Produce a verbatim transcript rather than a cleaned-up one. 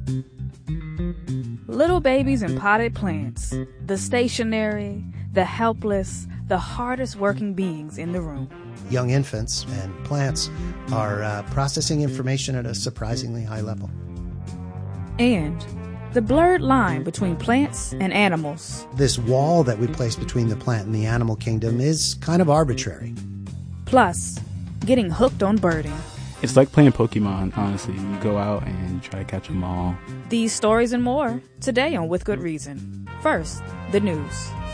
Little babies and potted plants, the stationary, the helpless, the hardest working beings in the room. Young infants and plants are uh, processing information at a surprisingly high level. And the blurred line between plants and animals. This wall that we place between the plant and the animal kingdom is kind of arbitrary. Plus, getting hooked on birding. It's like playing Pokemon, honestly. You go out and you try to catch them all. These stories and more today on With Good Reason. First, the news.